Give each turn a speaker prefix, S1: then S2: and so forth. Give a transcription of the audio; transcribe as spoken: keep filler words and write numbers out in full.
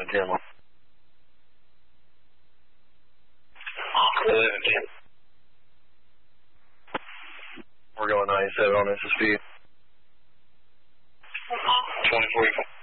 S1: ten one. eleven ten. We're going ninety-seven on S S P. twenty forty-four.